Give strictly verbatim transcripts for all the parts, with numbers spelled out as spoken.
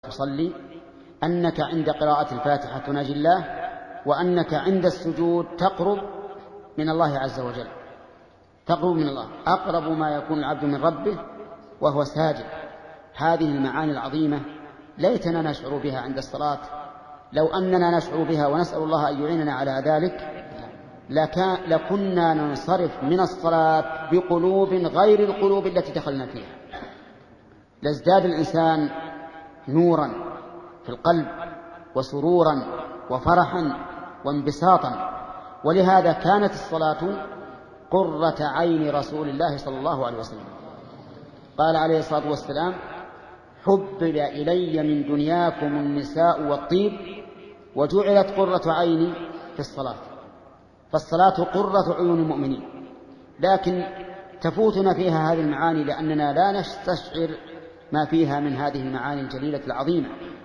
تصلي أنك عند قراءة الفاتحة تناجي الله، وأنك عند السجود تقرب من الله عز وجل، تقرب من الله، أقرب ما يكون العبد من ربه وهو ساجد. هذه المعاني العظيمة ليتنا نشعر بها عند الصلاة. لو أننا نشعر بها ونسأل الله أن يعيننا على ذلك لكنا ننصرف من الصلاة بقلوب غير القلوب التي دخلنا فيها، لازداد الإنسان نورا في القلب وسرورا وفرحا وانبساطا. ولهذا كانت الصلاة قرة عين رسول الله صلى الله عليه وسلم. قال عليه الصلاة والسلام: حبب إلي من دنياكم النساء والطيب وجعلت قرة عيني في الصلاة. فالصلاة قرة عيون المؤمنين، لكن تفوتنا فيها هذه المعاني لأننا لا نستشعر ما فيها من هذه المعاني الجليلة العظيمة.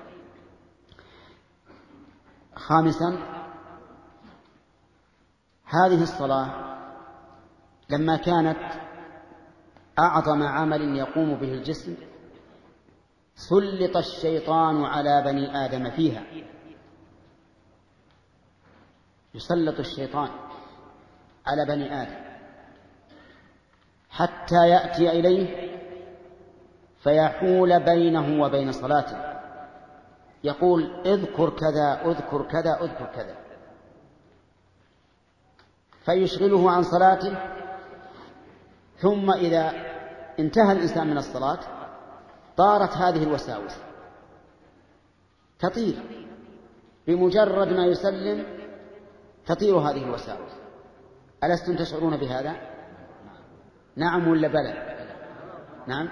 خامسا، هذه الصلاة لما كانت أعظم عمل يقوم به الجسم سلط الشيطان على بني آدم فيها. يسلط الشيطان على بني آدم حتى يأتي إليه فيحول بينه وبين صلاته، يقول: اذكر كذا اذكر كذا اذكر كذا، فيشغله عن صلاته. ثم إذا انتهى الإنسان من الصلاة طارت هذه الوساوس، تطير بمجرد ما يسلم، تطير هذه الوساوس. ألستم تشعرون بهذا؟ نعم ولا بلى؟ نعم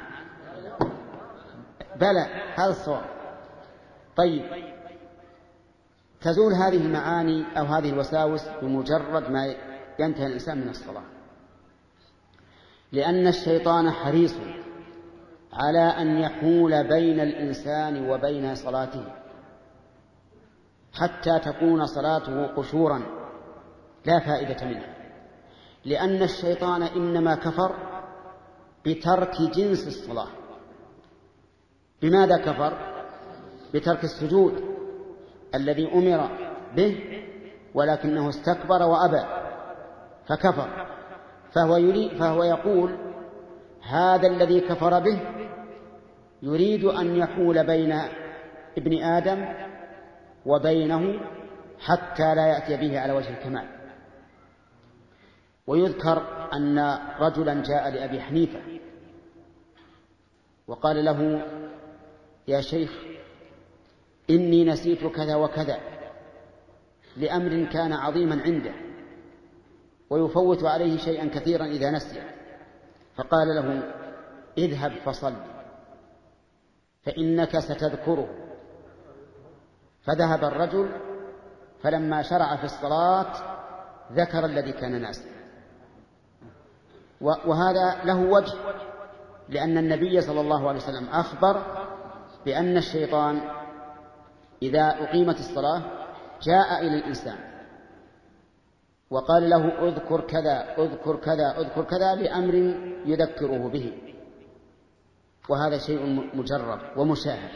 بلى، هذا الصواب. طيب، تزول هذه المعاني أو هذه الوساوس بمجرد ما ينتهي الإنسان من الصلاة، لأن الشيطان حريص على أن يحول بين الإنسان وبين صلاته حتى تكون صلاته قشورا لا فائدة منها، لأن الشيطان إنما كفر بترك جنس الصلاة. بماذا كفر؟ بترك السجود الذي أمر به، ولكنه استكبر وأبى فكفر. فهو, يريد فهو يقول: هذا الذي كفر به يريد أن يحول بين ابن آدم وبينه حتى لا يأتي به على وجه الكمال. ويذكر أن رجلا جاء لأبي حنيفة وقال له: يا شيخ، إني نسيت كذا وكذا لأمر كان عظيما عنده ويفوت عليه شيئا كثيرا إذا نسي. فقال له: اذهب فصل فإنك ستذكره. فذهب الرجل، فلما شرع في الصلاة ذكر الذي كان ناسيا. وهذا له وجه، لأن النبي صلى الله عليه وسلم أخبر بأن الشيطان إذا أقيمت الصلاة جاء إلى الإنسان وقال له: اذكر كذا اذكر كذا اذكر كذا لأمر يذكره به. وهذا شيء مجرب ومشاهد.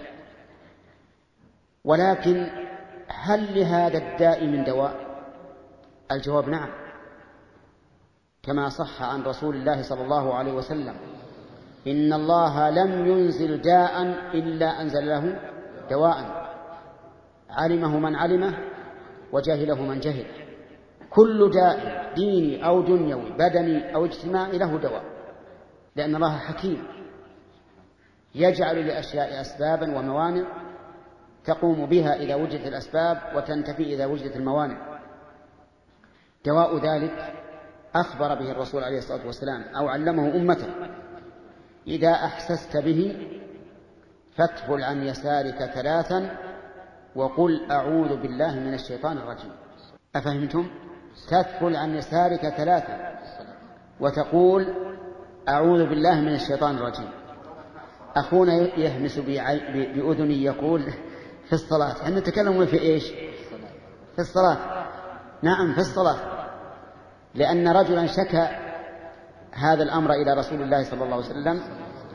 ولكن هل لهذا الداء من دواء؟ الجواب نعم، كما صح عن رسول الله صلى الله عليه وسلم: إن الله لم ينزل داء إلا أنزل له دواء، علمه من علمه وجاهله من جهل. كل داء ديني أو دنيوي بدني أو اجتماعي له دواء، لأن الله حكيم يجعل لأشياء أسبابا وموانع تقوم بها إذا وجدت الأسباب وتنتفي إذا وجدت الموانع. دواء ذلك أخبر به الرسول عليه الصلاة والسلام أو علمه أمته: إذا أحسست به فاتبل عن يسارك ثلاثا وقل أعوذ بالله من الشيطان الرجيم. أفهمتم؟ تثبل عن يسارك ثلاثا وتقول أعوذ بالله من الشيطان الرجيم. أخونا يهمس بأذني يقول: في الصلاة. هل نتكلم في إيش؟ في الصلاة. نعم، في الصلاة. لأن رجلا شكى هذا الأمر إلى رسول الله صلى الله عليه وسلم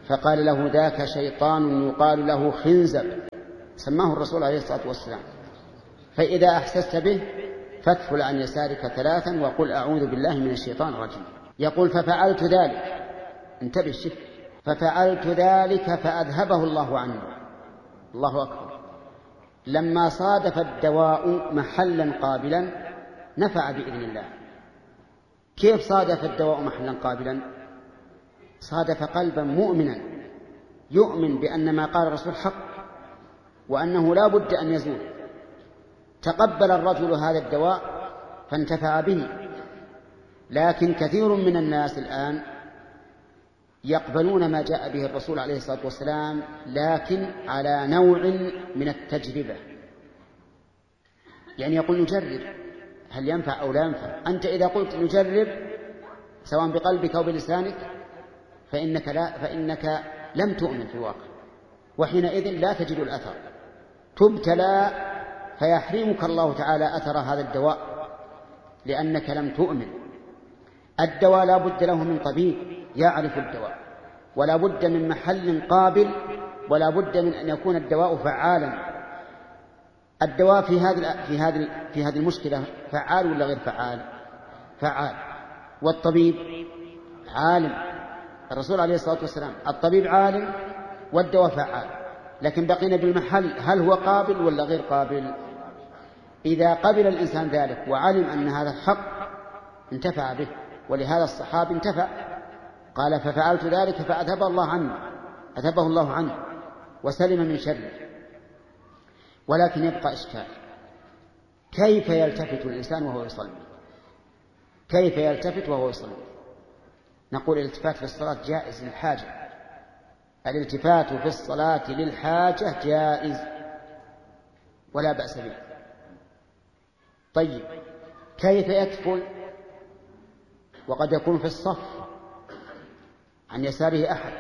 فقال له ذاك شيطان يقال له خنزب، سماه الرسول عليه الصلاة والسلام. فإذا أحسست به فادفل عن يسارك ثلاثا وقل أعوذ بالله من الشيطان الرجيم. يقول ففعلت ذلك، انتبه الشف، ففعلت ذلك فأذهبه الله عني. الله أكبر. لما صادف الدواء محلا قابلا نفع بإذن الله. كيف صادف الدواء محلا قابلا؟ صادف قلبا مؤمنا يؤمن بأن ما قال الرسول حق وأنه لا بد أن يزول. تقبل الرجل هذا الدواء فانتفع به. لكن كثير من الناس الآن يقبلون ما جاء به الرسول عليه الصلاة والسلام لكن على نوع من التجربة، يعني يقول نجرب هل ينفع أو لا ينفع. أنت إذا قلت نجرب سواء بقلبك أو بلسانك فإنك, لا فإنك لم تؤمن في الواقع، وحينئذ لا تجد الأثر، تبتلى فيحرمك الله تعالى أثر هذا الدواء لأنك لم تؤمن. الدواء لا بد له من طبيب يعرف الدواء، ولا بد من محل قابل، ولا بد من أن يكون الدواء فعالا. الدواء في هذه في هذه في هذه المشكلة فعال ولا غير فعال؟ فعال. والطبيب عالم. الرسول عليه الصلاة والسلام الطبيب عالم والدواء فعال، لكن بقينا بالمحل، هل هو قابل ولا غير قابل؟ إذا قبل الإنسان ذلك وعلم أن هذا الحق انتفع به، ولهذا الصحابي انتفع. قال ففعلت ذلك فأذهب الله عنه، أذهبه الله عنه وسلم من شره. ولكن يبقى إشكال، كيف يلتفت الإنسان وهو يصلي؟ كيف يلتفت وهو يصلي؟ نقول الالتفات في الصلاة جائز للحاجة. الالتفات في الصلاة للحاجة جائز ولا بأس به. طيب كيف يكفل وقد يكون في الصف عن يساره أحد؟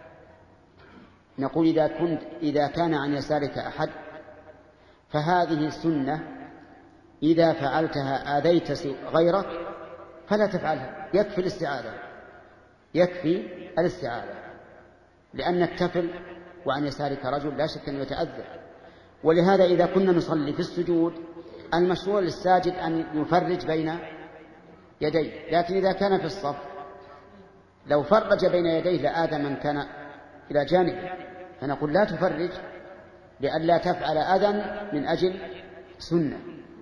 نقول إذا, كنت إذا كان عن يسارك أحد فهذه سنة، إذا فعلتها آذيت غيرك فلا تفعلها، يكفي الاستعاذة، يكفي الاستعاذة، لأن التفل وعن يسارك رجل لا شك أن يتأذى. ولهذا إذا كنا نصلي في السجود المشروع للساجد أن يفرج بين يديه، لكن إذا كان في الصف لو فرج بين يديه لآذى من كان إلى جانبه، فنقول لا تفرج لئلا تفعل أذى من أجل سنة.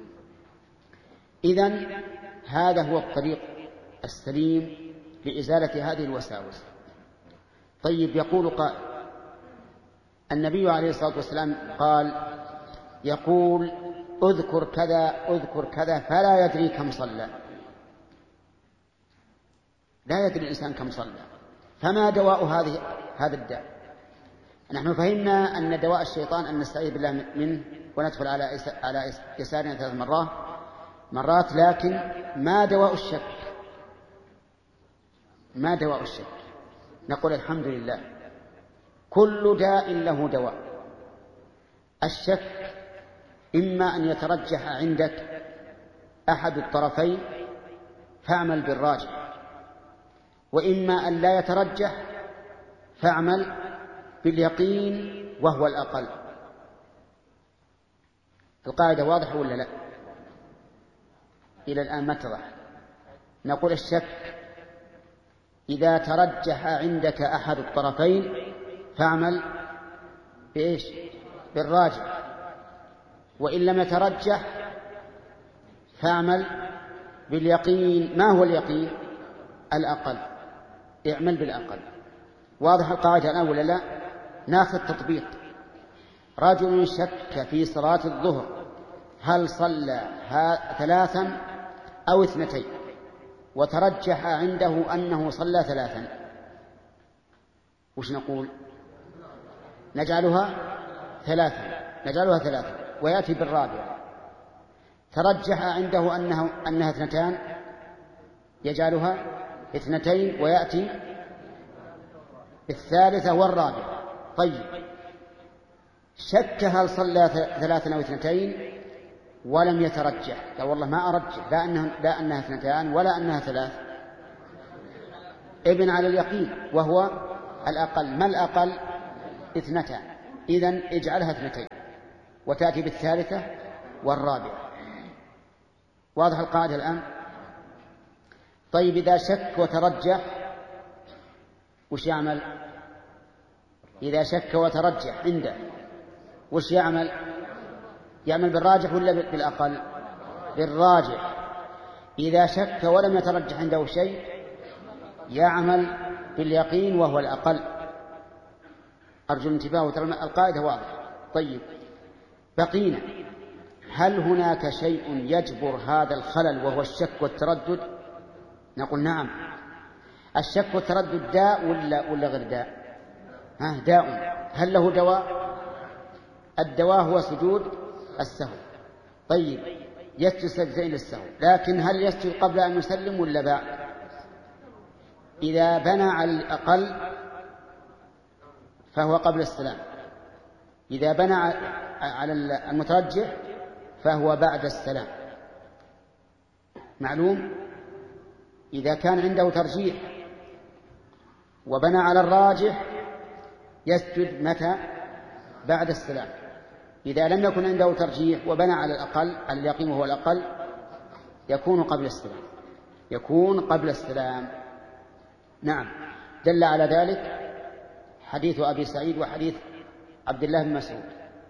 إذن هذا هو الطريق السليم لإزالة هذه الوساوس. طيب يقول قائل، النبي عليه الصلاة والسلام قال يقول اذكر كذا اذكر كذا فلا يدري كم صلى. لا يدري الإنسان كم صلى، فما دواء هذه هذا الداء؟ نحن فهمنا أن دواء الشيطان أن نستعيذ بالله منه وندخل على على يسارنا ثلاث مرات مرات لكن ما دواء الشك؟ ما دواء الشك؟ نقول الحمد لله كل داء له دواء. الشك إما أن يترجح عندك أحد الطرفين فاعمل بالراجح، وإما أن لا يترجح فاعمل باليقين وهو الأقل. القاعدة واضحة ولا لا؟ إلى الآن ما اتضح. نقول الشك إذا ترجح عندك أحد الطرفين فاعمل بإيش؟ بالراجح، وإن لم يترجح فاعمل باليقين. ما هو اليقين؟ الأقل، اعمل بالأقل. واضح القاعدة الآن ولا لا؟ ناخذ تطبيق. رجل شك في صلاة الظهر هل صلى ثلاثا أو اثنتين، وترجح عنده أنه صلى ثلاثا، وش نقول؟ نجعلها ثلاثا نجعلها ثلاثا ويأتي بالرابعة. ترجح عنده أنه أنها اثنتان، يجعلها اثنتين ويأتي الثالثة والرابعة. طيب شك هل صلى ثلاثا أو اثنتين ولم يترجح، قال والله ما أرجح، لا أنها, لا أنها اثنتان ولا أنها ثلاث. ابن على اليقين وهو الأقل. ما الأقل؟ اثنتان. إذن اجعلها اثنتين وتأتي بالثالثة والرابعة. واضح القاعدة الآن؟ طيب إذا شك وترجح وش يعمل؟ إذا شك وترجح عنده وش يعمل؟ يعمل بالراجح ولا بالأقل؟ بالراجح. إذا شك ولم يترجح عنده شيء يعمل باليقين وهو الأقل. أرجو الانتباه وترى القاعدة واضحة. طيب بقينا، هل هناك شيء يجبر هذا الخلل وهو الشك والتردد؟ نقول نعم. الشك والتردد داء ولا ولا غير داء؟ ها داء. هل له دواء؟ الدواء هو سجود السهو. طيب يسجد سجدتين للسهو، لكن هل يسجد قبل أن يسلم ولا بعد؟ إذا بنى على الأقل فهو قبل السلام، إذا بنى على المترجح فهو بعد السلام. معلوم؟ إذا كان عنده ترجيح وبنى على الراجح يسجد متى؟ بعد السلام. إذا لم يكن عنده ترجيح وبنى على الأقل، على اليقين وهو الأقل، يكون قبل السلام، يكون قبل السلام. نعم، دل على ذلك حديث أبي سعيد وحديث عبد الله بن مسعود.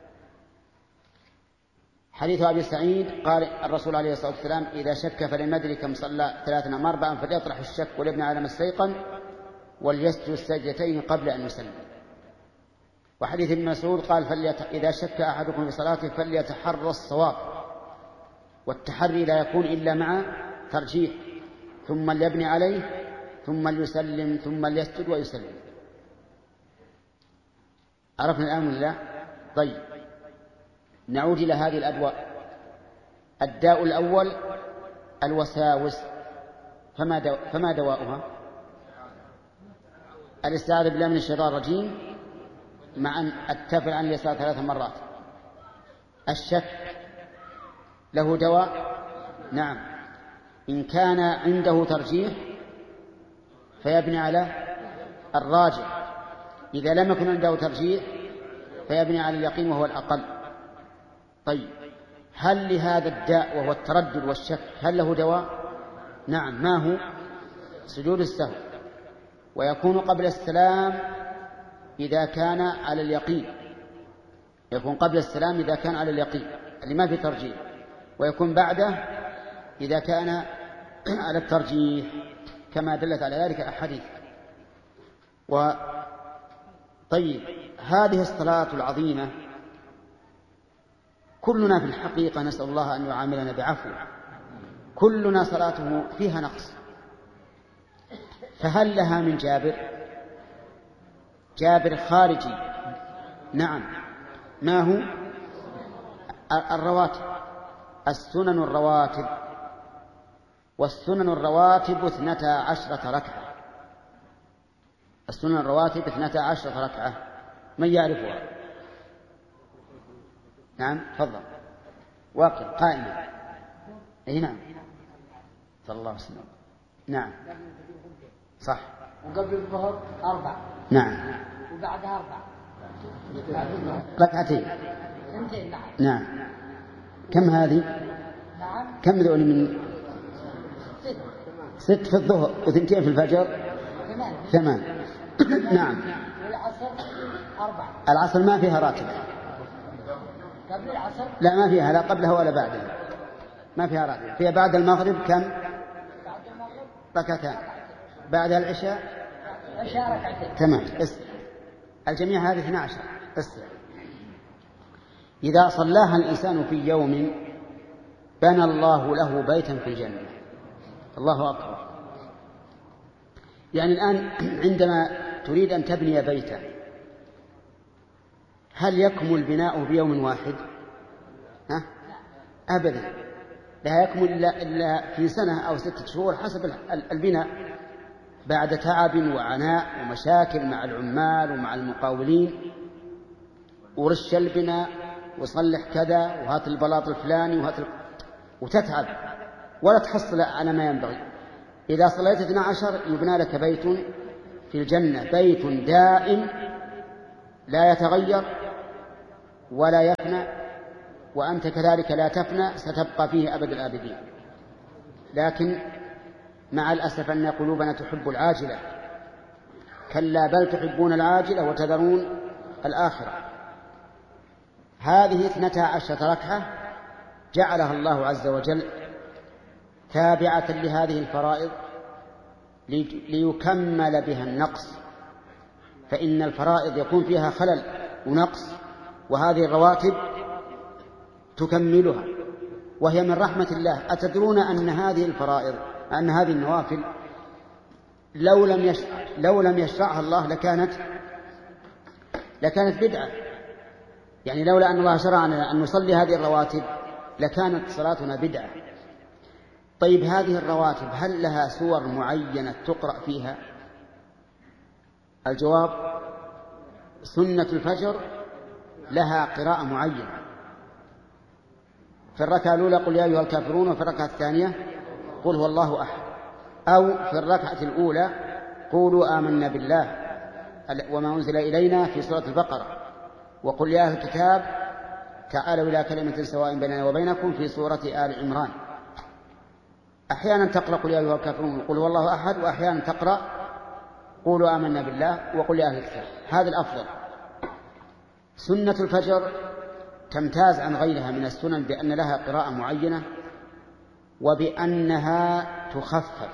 حديث أبي سعيد قال الرسول عليه الصلاة والسلام: إذا شك فلم يدري كم صلى ثلاثا أم أربعا فليطرح الشك وليبني على ما استيقن وليسجد السجدتين قبل أن يسلم. وحديث ابن مسعود قال: فليت... إذا شك أحدكم في صلاته فليتحرى الصواب، والتحري لا يكون إلا مع ترجيح، ثم ليبني عليه ثم ليسلم ثم ليسجد ويسلم. عرفنا الآن ولا لا؟ طيب نعود إلى هذه الأدواء. الداء الأول الوساوس، فما, دو... فما دواؤها؟ الاستعاذة بالله من الشيطان الرجيم مع أن التفل عن اليسار ثلاث مرات. الشك له دواء؟ نعم، إن كان عنده ترجيح فيبني على الراجح، إذا لم يكن عنده ترجيح فيبني على اليقين وهو الأقل. طيب هل لهذا الداء وهو التردد والشك هل له دواء؟ نعم. ما هو؟ سجود السهو، ويكون قبل السلام إذا كان على اليقين، يكون قبل السلام إذا كان على اليقين اللي ما في ترجيح، ويكون بعده إذا كان على الترجيح كما دلت على ذلك الأحاديث. و طيب هذه الصلاة العظيمة كلنا في الحقيقة نسأل الله أن يعاملنا بعفو، كلنا صلاته فيها نقص، فهل لها من جابر؟ جابر خارجي. نعم. ما هو؟ الرواتب، السنن الرواتب، والسنن الرواتب اثنتا عشرة ركعة. السنن الرواتب اثنتا عشرة ركعة، من يعرفها؟ نعم تفضل. واقع قائمة. اي نعم صلى الله عليه وسلم. نعم صح. وقبل الظهر أربع. نعم. وبعدها أربع. ركعتين. اثنتين. نعم. نعم. كم هذه؟ نعم. كم ذول من؟ ست. ست في الظهر وثنتين في الفجر. ثمان. ثمان. نعم. والعصر أربع. العصر ما فيها راتب. قبل العصر؟ لا ما فيها، لا قبلها ولا بعدها، ما فيها راتب. فيها بعد المغرب كم؟ بعد المغرب ركعتان. بعد العشاء عشاء ركعتين. تمام. اسم الجميع هذه اثنا عشر. اسم إذا صلاها الإنسان في يوم بنى الله له بيتا في الجنة. الله أكبر. يعني الآن عندما تريد أن تبني بيتا هل يكمل بناؤه بيوم واحد؟ ها؟ أبدا، لا يكمل إلا في سنة أو ستة شهور حسب البناء، بعد تعب وعناء ومشاكل مع العمال ومع المقاولين، ورش البناء وصلح كذا وهات البلاط الفلاني وهات ال... وتتعب ولا تحصل على ما ينبغي. إذا صليت اثنا عشر يبنى لك بيت في الجنة بيت دائم لا يتغير ولا يفنى، وأنت كذلك لا تفنى، ستبقى فيه أبد الآبدين. لكن مع الأسف أن قلوبنا تحب العاجلة، كلا بل تحبون العاجلة وتذرون الآخرة. هذه اثنتا عشرة ركعة جعلها الله عز وجل تابعة لهذه الفرائض ليكمل بها النقص، فإن الفرائض يكون فيها خلل ونقص، وهذه الرواتب تكملها، وهي من رحمة الله. أتدرون أن هذه الفرائض، أن هذه النوافل لو لم يشرع لو لم يشرعها الله لكانت لكانت بدعة؟ يعني لولا أن الله شرعنا أن نصلي هذه الرواتب لكانت صلاتنا بدعة. طيب هذه الرواتب هل لها سور معينة تقرأ فيها؟ الجواب: سنة الفجر لها قراءة معينة، في الركعة الأولى قل يا أيها الكافرون، وفي الركعة الثانية قل هو الله أحد، أو في الركعة الأولى قولوا آمنا بالله وما أنزل إلينا في سورة البقرة، وقل يا أهل الكتاب تعالوا إلى كلمة سواء بيننا وبينكم في سورة آل عمران. أحيانا تقرأ قل يا أيها الكافرون وقل هو الله أحد، وأحيانا تقرأ قولوا آمنا بالله وقل يا أهل الكتاب. هذا الأفضل. سنة الفجر تمتاز عن غيرها من السنن بأن لها قراءة معينة، وبأنها تخفف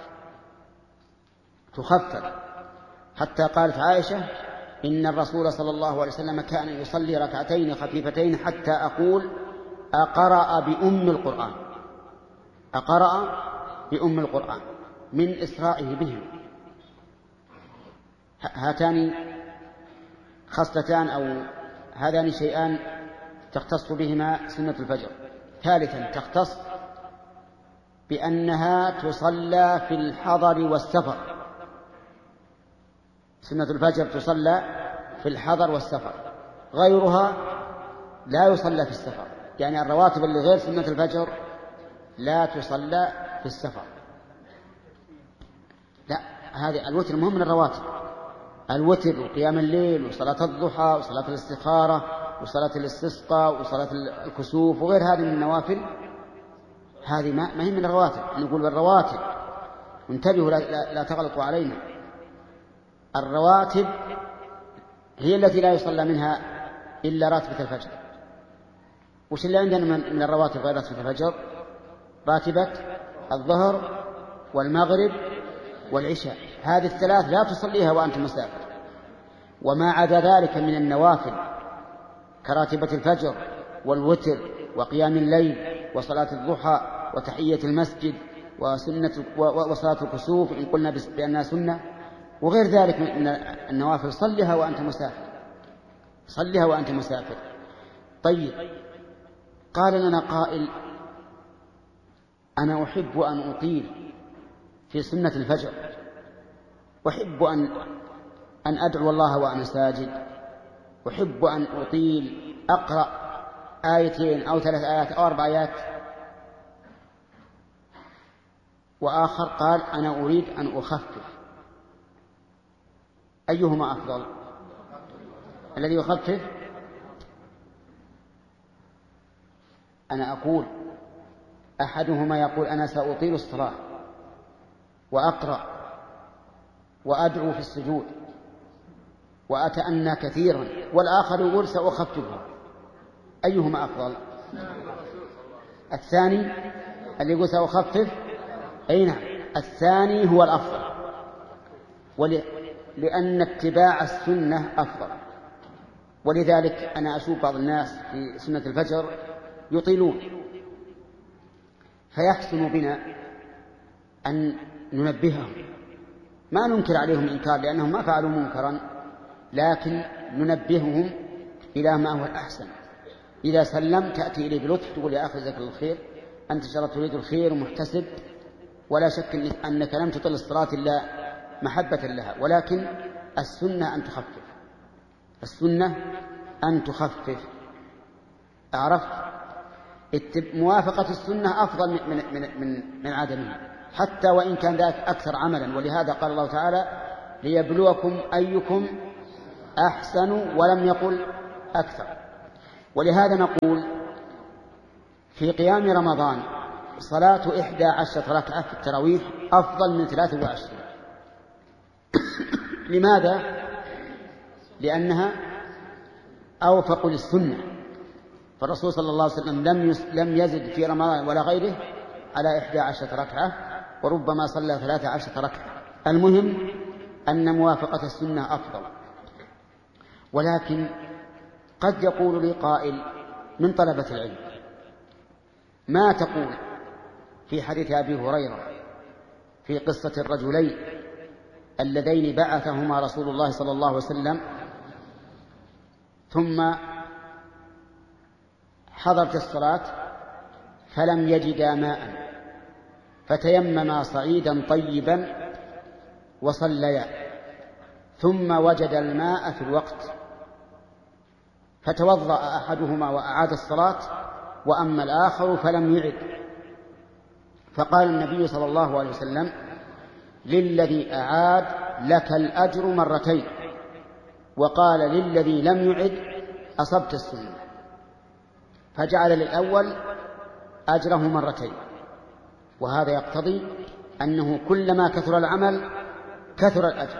تخفف حتى قالت عائشة: إن الرسول صلى الله عليه وسلم كان يصلي ركعتين خفيفتين حتى أقول أقرأ بأم القرآن أقرأ بأم القرآن من إسرائه بهم. هاتان خصلتان أو هذان شيئان تختص بهما سنة الفجر. ثالثا تختص بأنها تصلى في الحضر والسفر. سنة الفجر تصلى في الحضر والسفر، غيرها لا يصلى في السفر. يعني الرواتب اللي غير سنة الفجر لا تصلى في السفر. لا، هذه الوتر مهم من الرواتب. الوتر وقيام الليل وصلاة الضحى وصلاة الاستخارة وصلاة الاستسقاء وصلاة الكسوف وغير هذه من النوافل، هذه ما هي من الرواتب. نقول بالرواتب، وانتبهوا لا, لا, لا تغلطوا علينا. الرواتب هي التي لا يصلى منها إلا راتبة الفجر. وش اللي عندنا من الرواتب غير راتبة الفجر؟ راتبة الظهر والمغرب والعشاء، هذه الثلاث لا تصليها وأنت مسافر. وما عدا ذلك من النوافل كراتبة الفجر والوتر وقيام الليل وصلاة الضحى وتحية المسجد وسنة وصلاة الكسوف إن قلنا بأنها سنة، وغير ذلك من النوافل صلها وأنت مسافر صلها وأنت مسافر. طيب، قال لنا قائل: أنا أحب أن أطيل في سنة الفجر، أحب أن أن أدعو الله وأنا ساجد، أحب أن أطيل أقرأ آيتين أو ثلاث آيات أو أربع آيات. وآخر قال: أنا أريد أن أخفف. أيهما أفضل؟ الذي يخفف. أنا أقول أحدهما يقول: أنا سأطيل الصلاة وأقرأ وأدعو في السجود وأتأنى كثيرا، والآخر يقول: سأخففها. أيهما أفضل؟ الثاني اللي يقول سأخفف. أي نعم، الثاني هو الأفضل، لأن اتباع السنة أفضل. ولذلك أنا أشوف بعض الناس في سنة الفجر يطيلون، فيحسن بنا أن ننبههم. ما ننكر عليهم إنكار لأنهم ما فعلوا منكرا، لكن ننبههم إلى ما هو الأحسن. إذا سلم تأتي إليه بلطف تقول: يا أخي جزاك الله الخير، أنت شرط تريد الخير ومحتسب، ولا شك أنك لم تطل الصلاة إلا محبة لها، ولكن السنة أن تخفف السنة أن تخفف أعرفت؟ موافقة السنة أفضل من, من, من, من عدمها، حتى وإن كان ذلك أكثر عملا. ولهذا قال الله تعالى: ليبلوكم أيكم أحسن، ولم يقل أكثر. ولهذا نقول في قيام رمضان صلاة إحدى عشرة ركعة في التراويح أفضل من ثلاثة وعشرين. لماذا؟ لأنها أوفق للسنة، فالرسول صلى الله عليه وسلم لم لم يزد في رمضان ولا غيره على إحدى عشرة ركعة، وربما صلى ثلاثة عشرة ركعة. المهم أن موافقة السنة أفضل. ولكن قد يقول لي قائل من طلبة العلم: ما تقول في حديث أبي هريرة في قصة الرجلين اللذين بعثهما رسول الله صلى الله عليه وسلم ثم حضرت الصلاة فلم يجدا ماء فتيمما صعيدا طيبا وصليا، ثم وجد الماء في الوقت فتوضأ أحدهما وأعاد الصلاة، وأما الآخر فلم يعد. فقال النبي صلى الله عليه وسلم: للذي أعاد لك الأجر مرتين، وقال للذي لم يعد أصبت السنة، فجعل للأول أجره مرتين. وهذا يقتضي أنه كلما كثر العمل كثر الأجر.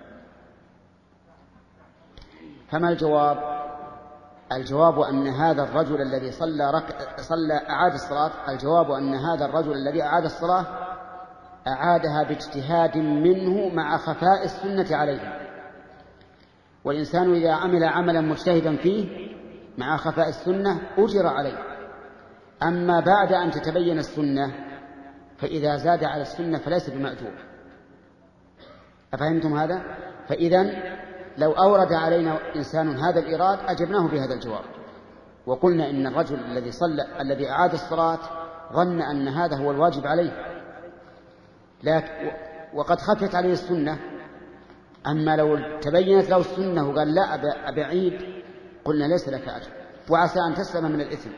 فما الجواب؟ الجواب أن هذا الرجل الذي صلى رك... صلى أعاد الصلاة الجواب أن هذا الرجل الذي أعاد الصلاة أعادها باجتهاد منه مع خفاء السنة عليه. والإنسان إذا عمل عملا مجتهدا فيه مع خفاء السنة أجر عليه. أما بعد أن تتبين السنة فإذا زاد على السنة فليس بمأجور. أفهمتم هذا؟ فإذن لو أورد علينا إنسان هذا الإيراد أجبناه بهذا الجواب، وقلنا إن الرجل الذي صلى الذي أعاد الصلاة ظن أن هذا هو الواجب عليه، لكن وقد خفت عليه السنة. أما لو تبينت له السنة وقال لا أبعيد قلنا ليس لك أجر، وعسى أن تسلم من الإثم.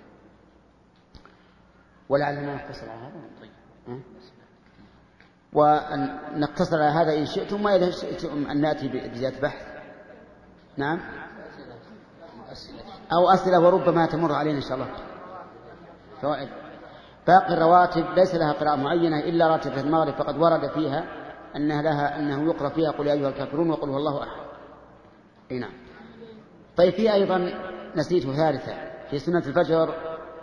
ولعلنا نقتصر على هذا. طيب، ونقتصر على هذا إن شئتم، وإذا شئتم أن نأتي بزيادة بحث. نعم، أو أسئلة وربما تمر علينا إن شاء الله فوائد. باقي الرواتب ليس لها قراءة معينة إلا راتبة المغرب، فقد ورد فيها أنها لها أنه يقرأ فيها قل يا أيها الكافرون وقل هو الله أحد. إيه نعم. طيب، في أيضا نسيته ثالثة في سنة الفجر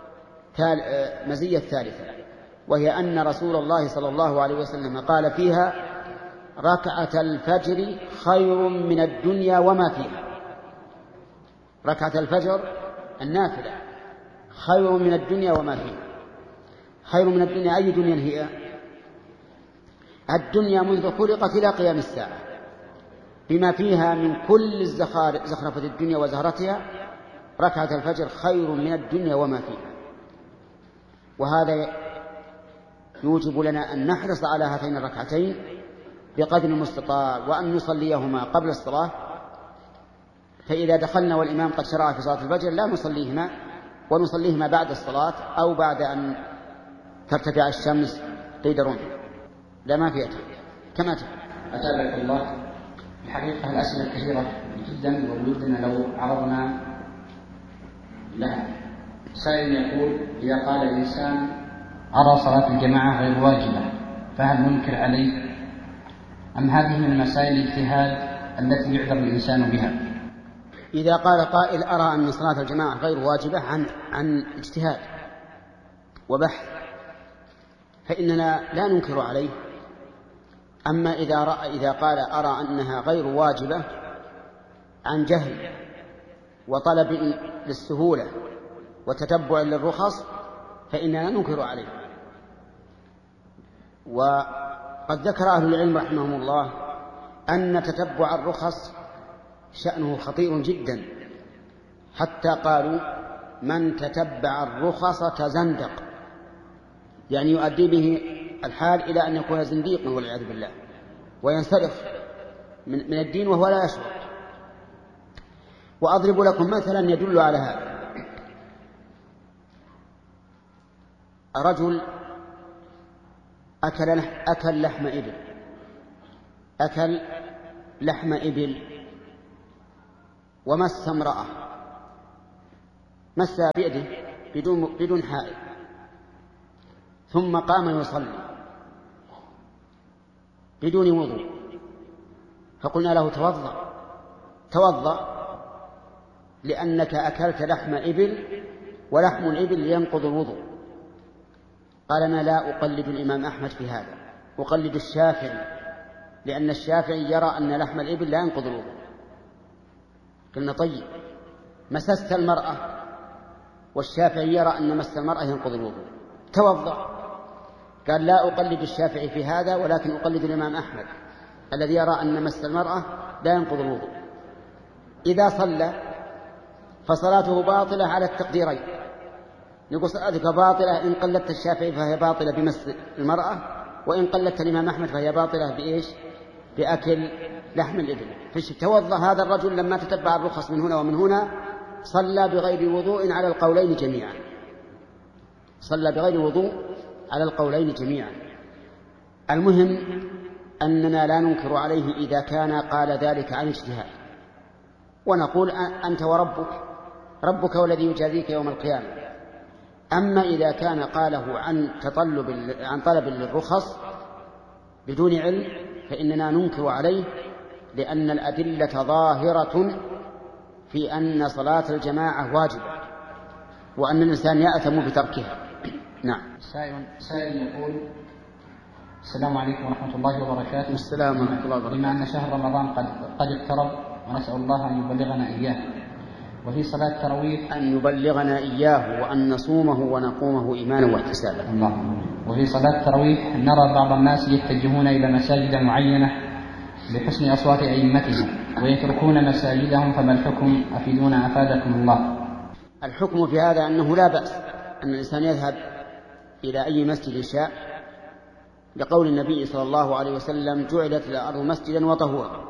مزية ثالثة، وهي أن رسول الله صلى الله عليه وسلم قال فيها: ركعة الفجر خير من الدنيا وما فيها. ركعة الفجر النافلة خير من الدنيا وما فيها. خير من الدنيا، أي دنيا هي؟ الدنيا منذ خلقت إلى قيام الساعة بما فيها من كل زخرفة الدنيا وزهرتها. ركعة الفجر خير من الدنيا وما فيها. وهذا يوجب لنا أن نحرص على هاتين الركعتين بقدر المستطاع، وأن نصليهما قبل الصلاة. فإذا دخلنا والإمام قد شرع في صلاة الفجر لا نصليهما، ونصليهما بعد الصلاة أو بعد أن ترتفع الشمس قيد رمح. لا ما في أتى كما تفعل. أتابعك الله. الحقيقة الأسئلة كثيرة جدا، وودنا لو عرضنا لها. سائل يقول: إذا قال الإنسان أرى صلاة الجماعة غير واجبة فهل ننكر عليه، أم هذه من مسائل الاجتهاد التي يعذر الإنسان بها؟ إذا قال قائل أرى أن صلاة الجماعة غير واجبة عن عن اجتهاد وبحث فإننا لا ننكر عليه. أما إذا رأى إذا قال أرى أنها غير واجبة عن جهل وطلب للسهولة وتتبع للرخص فإننا ننكر عليه. وقد ذكر أهل العلم رحمهم الله أن تتبع الرخص شأنه خطير جدا، حتى قالوا: من تتبع الرخص تزندق، يعني يؤدي به الحال إلى أن يكون زنديقا والعياذ بالله، وينسلخ من الدين وهو لا يشعر. وأضرب لكم مثلا يدل على هذا. رجل أكل أكل لحم إبل أكل لحم إبل ومس امرأة، مسها بيده بدون بدون حائل، ثم قام يصلي بدون وضوء، فقلنا له توضأ توضأ لأنك أكلت لحم إبل ولحم الإبل ينقض الوضوء. قال أنا لا أقلد الإمام أحمد في هذا، أقلد الشافعي، لأن الشافعي يرى أن لحم الإبل لا ينقض الوضوء. قلنا طيب، مسست المرأة والشافعي يرى أن مس المرأة ينقض الوضوء، توضأ. قال لا أقلد الشافعي في هذا، ولكن أقلد الإمام أحمد الذي يرى أن مس المرأة لا ينقض الوضوء. إذا صلى فصلاته باطلة على التقديرين، نقول صلاتك باطلة إن قلدت الشافعي فهي باطلة بمس المرأة، وإن قلدت الإمام أحمد فهي باطلة بإيش؟ بأكل لحم الإبل. فش توضأ هذا الرجل لما تتبع الرخص من هنا ومن هنا، صلى بغير وضوء على القولين جميعا، صلى بغير وضوء على القولين جميعا. المهم أننا لا ننكر عليه إذا كان قال ذلك عن اجتهاد، ونقول أنت وربك، ربك والذي يجازيك يوم القيامة. أما إذا كان قاله عن تطلب عن طلب للرخص بدون علم فإننا ننكر عليه، لأن الأدلة ظاهرة في أن صلاة الجماعة واجبة، وأن الإنسان يأثم بتركها. نعم. سائل سائل يقول: السلام عليكم ورحمة الله وبركاته. السلام ورحمة الله وبركاته. بما أن شهر رمضان قد قد اقترب، ونسأل الله أن يبلغنا إياه، وفي صلاة التراويح أن يبلغنا إياه وأن نصومه ونقومه إيمانا واحتسابا. الله. وفي صلاة التراويح نرى بعض الناس يتجهون إلى مساجد معينة لحسن أصوات أئمتهم ويتركون مساجدهم، فما الحكم؟ أفيدونا أفادكم الله. الحكم في هذا أنه لا بأس أن الإنسان يذهب إلى أي مسجد شاء، لقول النبي صلى الله عليه وسلم: جعلت الأرض مسجدا وطهورا.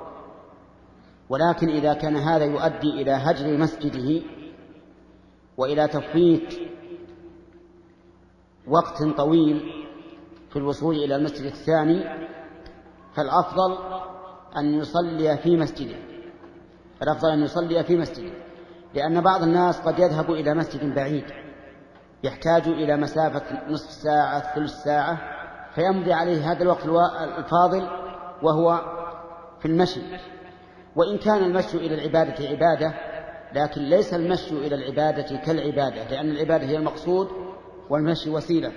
ولكن إذا كان هذا يؤدي إلى هجر مسجده وإلى تفويت وقت طويل في الوصول إلى المسجد الثاني، فالأفضل أن يصلي في مسجده الأفضل أن يصلي في مسجده لأن بعض الناس قد يذهب إلى مسجد بعيد يحتاج إلى مسافة نصف ساعة ثلث ساعة، فيمضي عليه هذا الوقت الفاضل وهو في المشي. وإن كان المشي إلى العبادة عبادة، لكن ليس المشي إلى العبادة كالعبادة، لأن العبادة هي المقصود والمشي وسيلة.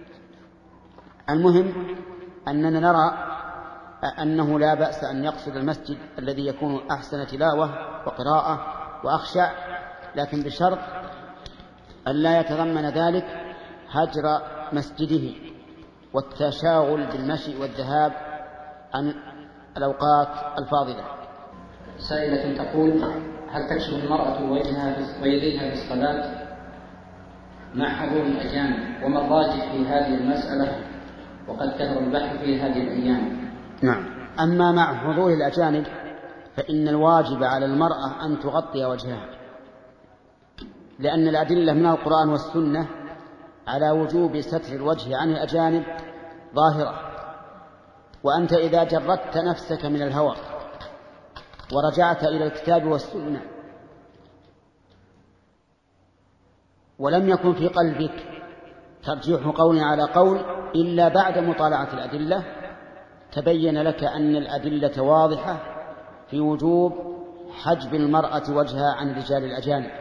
المهم أننا نرى أنه لا بأس أن يقصد المسجد الذي يكون أحسن تلاوة وقراءة وأخشع، لكن بشرط أن لا يتضمن ذلك هجر مسجده والتشاغل بالمشي والذهاب عن الأوقات الفاضلة. سائلة تقول: هل تكشف المرأة وجهها ويديها في الصلاة مع حضور الأجانب؟ وما الراجح في هذه المسألة؟ وقد كثر البحث في هذه الأيام. نعم. أما مع حضور الأجانب فإن الواجب على المرأة أن تغطي وجهها، لأن الأدلة من القرآن والسنة على وجوب ستر الوجه عن الأجانب ظاهرة. وأنت إذا جردت نفسك من الهوى ورجعت إلى الكتاب والسنة ولم يكن في قلبك ترجيح قول على قول إلا بعد مطالعة الأدلة، تبين لك أن الأدلة واضحة في وجوب حجب المرأة وجهها عن الرجال الأجانب.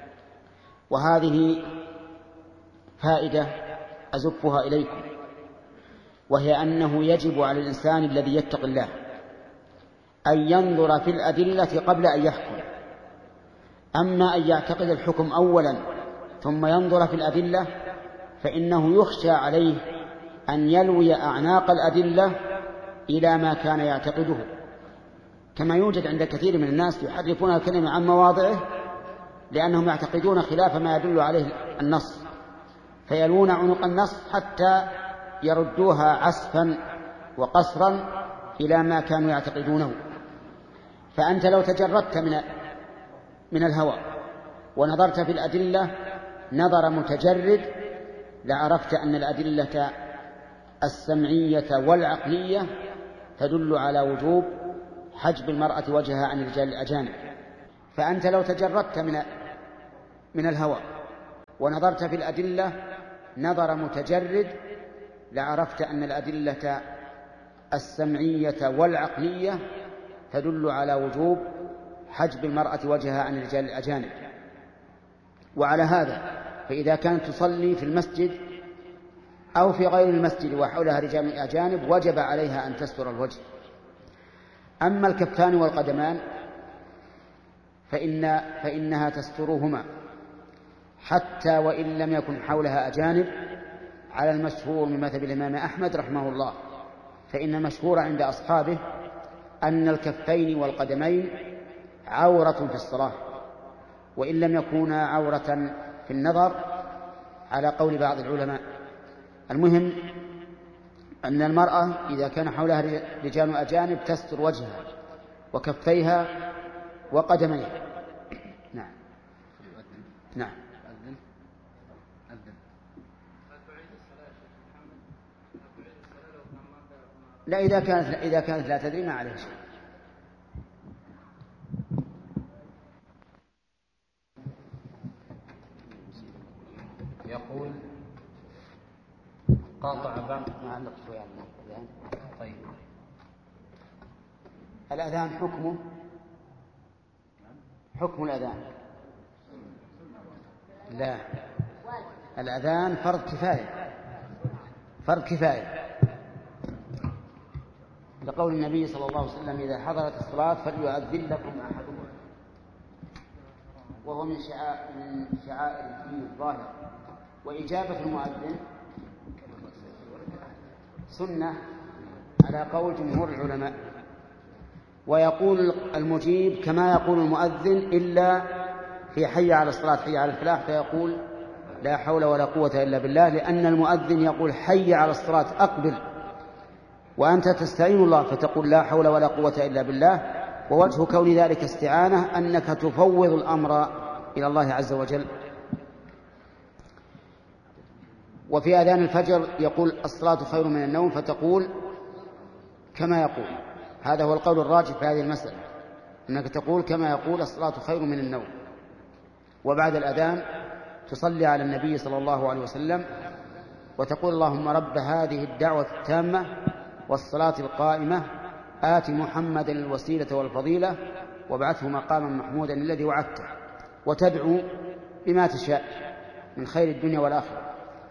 وهذه فائدة أزفها إليكم، وهي أنه يجب على الإنسان الذي يتقي الله أن ينظر في الأدلة قبل أن يحكم. أما أن يعتقد الحكم أولا ثم ينظر في الأدلة فإنه يخشى عليه أن يلوي أعناق الأدلة إلى ما كان يعتقده، كما يوجد عند كثير من الناس يحرفون الكلمة عن مواضعه لأنهم يعتقدون خلاف ما يدل عليه النص، فيلوون عنق النص حتى يردوها عسفا وقصرا إلى ما كانوا يعتقدونه. فأنت لو تجردت من من الهوى ونظرت في الأدلة نظر متجرد لعرفت أن الأدلة السمعية والعقلية تدل على وجوب حجب المرأة وجهها عن الرجال الأجانب. فأنت لو تجردت من من الهوى ونظرت في الأدلة نظر متجرد لعرفت أن الأدلة السمعية والعقلية تدل على وجوب حجب المرأة وجهها عن الرجال الأجانب. وعلى هذا فإذا كانت تصلي في المسجد أو في غير المسجد وحولها رجال أجانب وجب عليها أن تستر الوجه. أما الكفان والقدمان فإن فإنها تسترهما حتى وإن لم يكن حولها أجانب، على المشهور من مذهب الإمام أحمد رحمه الله، فإن المشهور عند أصحابه أن الكفين والقدمين عورة في الصلاة وإن لم يكونا عورة في النظر على قول بعض العلماء. المهم أن المرأة إذا كان حولها رجال أجانب تستر وجهها وكفيها وقدميها. نعم نعم. لا إذا كانت إذا كانت لا تدري ما عليه شيء. يقول قاطع بعض ما عندك شوية عن الأذان. طيب الأذان حكمه حكم الأذان لا، الأذان فرض كفاية فرض كفاية لقول النبي صلى الله عليه وسلم إذا حضرت الصلاة فليؤذن لكم أحدكم، وهو من شعائر من شعائر الدين الظاهر. وإجابة المؤذن سنة على قول جمهور العلماء. ويقول المجيب كما يقول المؤذن إلا في حي على الصلاة حي على الفلاح فيقول لا حول ولا قوة إلا بالله، لأن المؤذن يقول حي على الصلاة أقبل، وأنت تستعين الله فتقول لا حول ولا قوة إلا بالله. ووجه كون ذلك استعانة أنك تفوض الأمر إلى الله عز وجل. وفي أذان الفجر يقول الصلاة خير من النوم فتقول كما يقول. هذا هو القول الراجح في هذه المسألة، أنك تقول كما يقول الصلاة خير من النوم. وبعد الأذان تصلي على النبي صلى الله عليه وسلم وتقول اللهم رب هذه الدعوة التامة والصلاة القائمة آت محمدا الوسيلة والفضيلة وابعثه مقاما محمودا الذي وعدته، وتدعو بما تشاء من خير الدنيا والآخرة.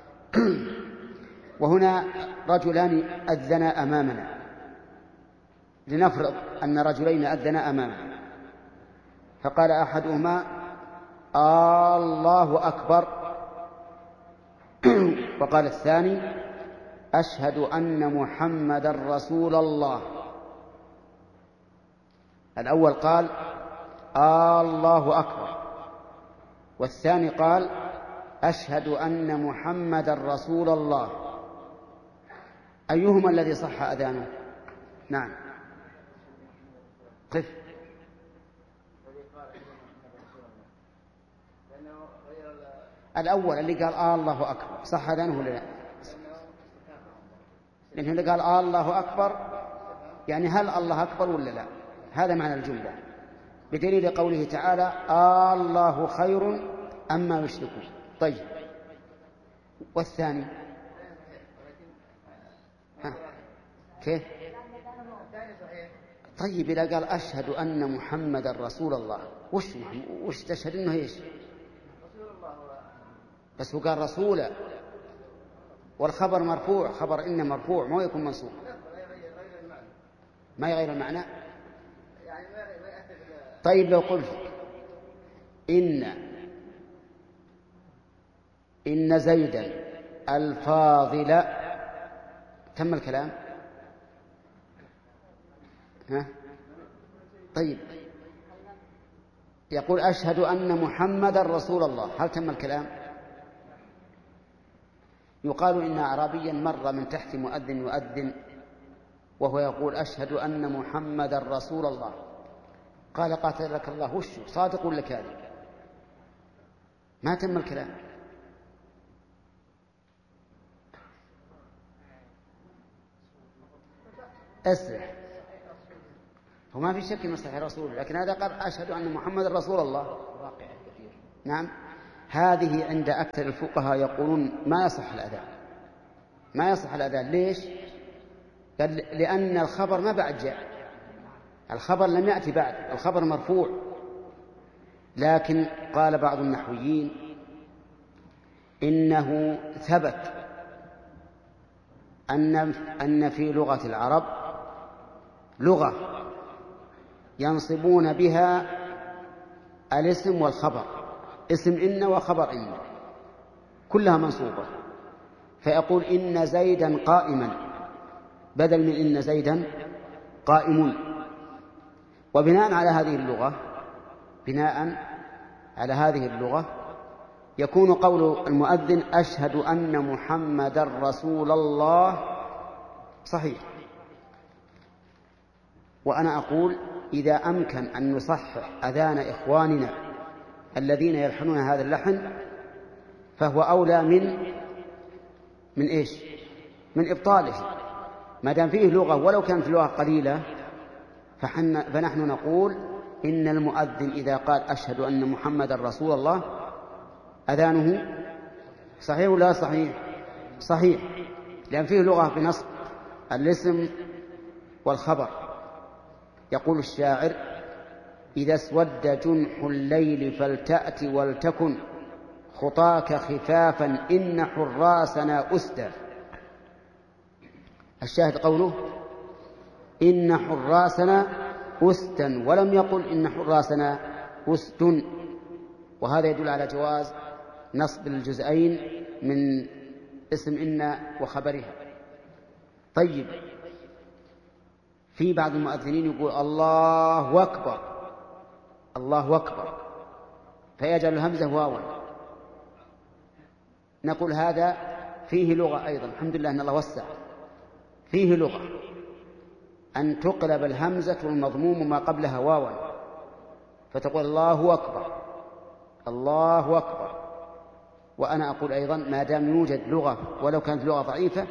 وهنا رجلان أذنا أمامنا، لنفرض أن رجلين أذنا أمامنا، فقال أحدهما الله أكبر وقال الثاني أشهد أن محمدا رسول الله. الأول قال الله أكبر والثاني قال أشهد أن محمدا رسول الله. أيهما الذي صح أذانه؟ نعم قف. الأول اللي قال آه الله أكبر صح أذانه ولا لا؟ لأنه اللي قال آه الله أكبر يعني هل الله أكبر ولا لا؟ هذا معنى الجملة، بدليل قوله تعالى آه الله خير أما يشركون. طيب والثاني ها كيف؟ طيب إذا قال أشهد أن محمدا رسول الله وش وش تشهد إنه إيش؟ بس هو قال رسولا والخبر مرفوع، خبر إن مرفوع ما يكون منصوب، ما يغير المعنى. طيب لو قلت إن إن زيدا الفاضل تم الكلام. ها؟ طيب يقول أشهد أن محمدا رسول الله هل تم الكلام؟ يقال إن أعرابيا مر من تحت مؤذن يؤذن وهو يقول أشهد أن محمدا رسول الله، قال قاتلك الله وش صادق ولا كاذب؟ ما تم الكلام. أسرح، وما في شك من صحيح رسول، لكن هذا قال أشهد أن محمد رسول الله. نعم، هذه عند أكثر الفقهاء يقولون ما يصح الأذان، ما يصح الأذان. ليش؟ قال لأن الخبر ما بعد جاء، الخبر لم يأتي بعد، الخبر مرفوع. لكن قال بعض النحويين إنه ثبت أن أن في لغة العرب لغة ينصبون بها الاسم والخبر، اسم إن وخبر إن كلها منصوبة، فيقول إن زيدا قائما بدل من إن زيدا قائم. وبناء على هذه اللغة بناء على هذه اللغة يكون قول المؤذن أشهد أن محمدا رسول الله صحيح. وأنا أقول إذا أمكن أن نصحح أذان إخواننا الذين يلحنون هذا اللحن فهو أولى من من إيش؟ من إبطاله، ما دام فيه لغة ولو كانت لغة قليلة. فنحن نقول إن المؤذن إذا قال أشهد أن محمدا رسول الله أذانه صحيح ولا صحيح؟ صحيح، لأن فيه لغة بنصب الاسم والخبر. يقول الشاعر إذا اسود جنح الليل فلتأت ولتكن خطاك خفافا إن حراسنا أسدى. الشاهد قوله إن حراسنا أسدا، ولم يقل إن حراسنا أسد، وهذا يدل على جواز نصب الجزئين من اسم إن وخبرها. طيب، في بعض المؤذنين يقول الله أكبر الله أكبر فيجعل الهمزة واوا، نقول هذا فيه لغة أيضا، الحمد لله أن الله وسع، فيه لغة أن تقلب الهمزة المضموم ما قبلها واوا فتقول الله أكبر الله أكبر. وأنا أقول أيضا ما دام يوجد لغة ولو كانت لغة ضعيفة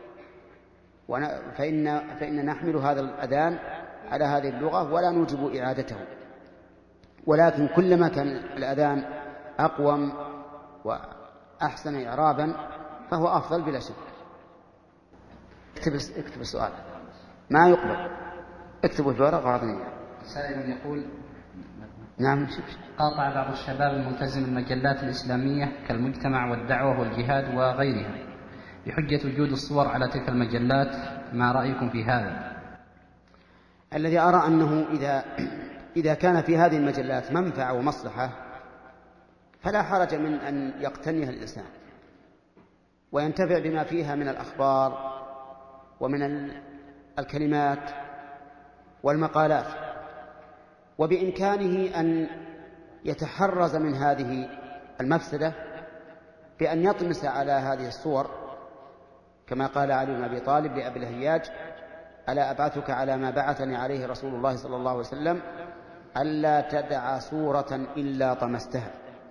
فإن, فإن نحمل هذا الأذان على هذه اللغة ولا نوجب إعادته، ولكن كلما كان الأذان أقوم وأحسن إعرابا فهو أفضل بلا شك. اكتب, اكتب السؤال ما يقبل، اكتبوا في ورقة وعطني. سائل يقول نعم، قاطع بعض الشباب الملتزم المجلات الإسلامية كالمجتمع والدعوة والجهاد وغيرها بحجة وجود الصور على تلك المجلات، ما رأيكم في هذا؟ الذي أرى أنه إذا إذا كان في هذه المجلات منفعة ومصلحة فلا حرج من أن يقتنيها الإنسان وينتفع بما فيها من الأخبار ومن الكلمات والمقالات، وبإمكانه أن يتحرز من هذه المفسدة بأن يطمس على هذه الصور، كما قال علي بن أبي طالب لأبي الهياج ألا أبعثك على ما بعثني عليه رسول الله صلى الله عليه وسلم ألا تدع صورة إلا طمستها،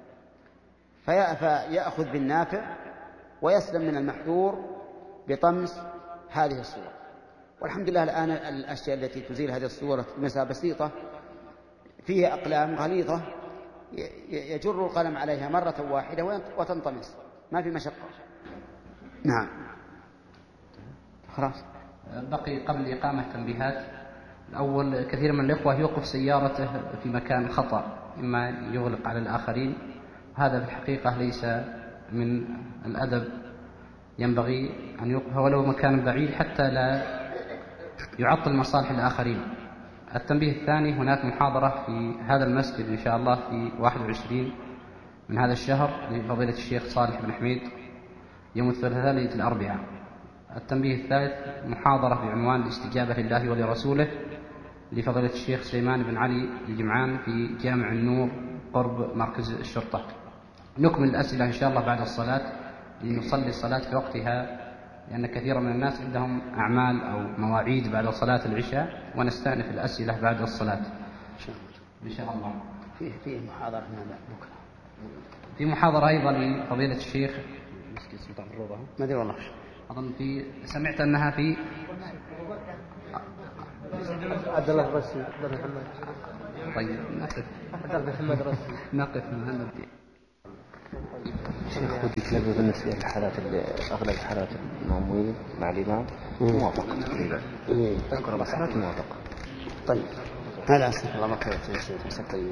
فيأخذ بالنافع ويسلم من المحذور بطمس هذه الصور. والحمد لله الآن الأشياء التي تزيل هذه الصورة مسافة بسيطة فيها أقلام غليظة يجر القلم عليها مرة واحدة وتنطمس، ما في مشقة. نعم، خلاص. بقي قبل الإقامة تنبيهات. الأول، كثير من الإخوة يوقف سيارته في مكان خطأ، إما يغلق على الآخرين، هذا في الحقيقة ليس من الأدب، ينبغي أن يوقف ولو مكان بعيد حتى لا يعطل مصالح الآخرين. التنبيه الثاني، هناك محاضرة في هذا المسجد إن شاء الله في واحد وعشرين من هذا الشهر لفضيلة الشيخ صالح بن حميد يوم الثلاثاء ليلة الأربعاء. التنبيه الثالث، محاضرة بعنوان الاستجابة لله ولرسوله لفضيلة الشيخ سليمان بن علي الجمعان في جامع النور قرب مركز الشرطة. نكمل الأسئلة إن شاء الله بعد الصلاة لنصلي الصلاة في وقتها، لأن كثيرا من الناس عندهم أعمال أو مواعيد بعد صلاة العشاء، ونستأنف الأسئلة بعد الصلاة إن شاء الله. فيه فيه محاضرة بكرة، في محاضرة أيضا لفضيلة الشيخ ما أدري والله، أظن في سمعت أنها في عبد الله الرسي عبد الله محمد. طيب نقف عبد الله محمد الرسي. نقف مع نبدأ. شيخ ودي تلبي بالنسبة للحالات أغلب الحالات المأمومين مع الإمام موافقة تقريبا. أذكر بس حالات موافقة. طيب هذا أحسن. الله ما كانت تنسي مسك طيب.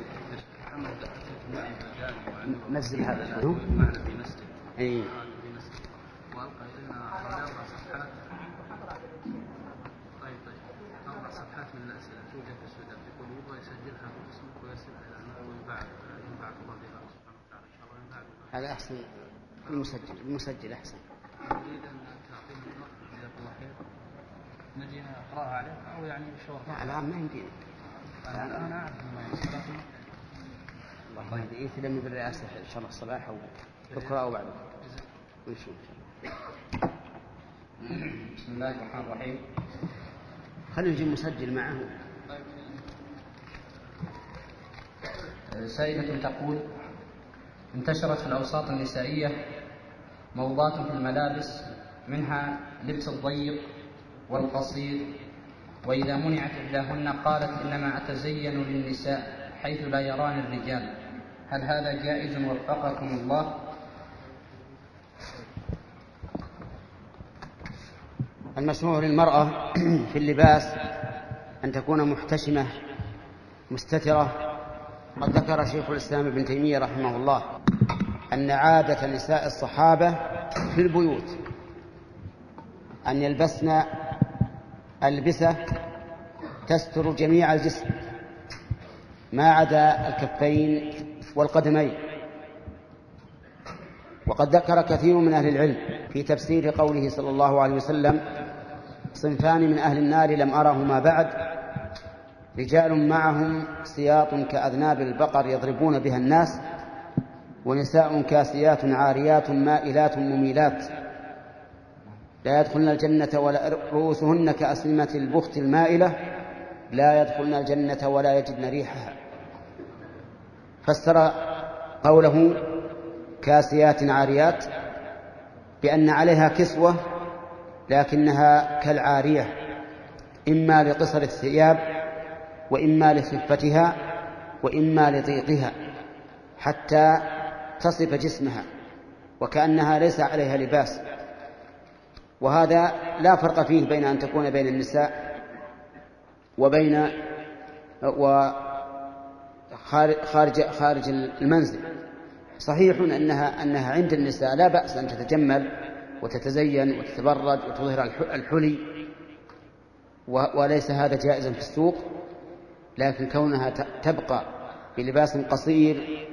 نزل هذا هو؟ معنا في مسجد. إيه. وألقى إلينا أربع صفحات. طيب طيب أربع صفحات من الأسئلة توجد في السودان يقول يبغى يسجلها باسمك ويرسلها إلى وينفع ينفعك الله بها سبحانه وتعالى إن شاء الله ينفعك. هذا أحسن. المسجل المسجل أحسن. نريد أن تعطينا الوقت جزاك الله خير. نجي نقرأها عليك أو يعني شهر. لا الآن ما يمدينا. الآن أعرف ما يصير. الله يهديه تلمي بالرئاسة إن شاء الله الصباح أو بكرة أو بعد ونشوف. بسم الله الرحمن الرحيم. خلينا نجيب مسجل معه. سائلة تقول: انتشرت في الأوساط النسائية موضات في الملابس منها لبس الضيق والقصير، وإذا منعت إحداهن قالت إنما أتزين للنساء حيث لا يران الرجال، هل هذا جائز وفقكم الله؟ المشروع للمرأة في اللباس أن تكون محتشمة مستترة. قد ذكر شيخ الإسلام ابن تيمية رحمه الله أن عادة نساء الصحابة في البيوت أن يلبسن ألبسة تستر جميع الجسم ما عدا الكفين والقدمين. وقد ذكر كثير من أهل العلم في تفسير قوله صلى الله عليه وسلم: صنفان من أهل النار لم أرهما بعد، رجال معهم سياط كأذناب البقر يضربون بها الناس، ونساء كاسيات عاريات مائلات مميلات لا يدخلن الجنة ولا رؤوسهن كأسلمة البخت المائلة لا يدخلن الجنة ولا يجدن ريحها. فسر قوله كاسيات عاريات بأن عليها كسوة لكنها كالعارية، إما لقصر الثياب وإما لخفتها وإما لضيقها حتى تصف جسمها وكأنها ليس عليها لباس. وهذا لا فرق فيه بين أن تكون بين النساء وبين وخارج خارج المنزل. صحيح أنها أنها عند النساء لا بأس أن تتجمل وتتزين وتتبرج وتظهر الحلي، وليس هذا جائزا في السوق، لكن كونها تبقى بلباس قصير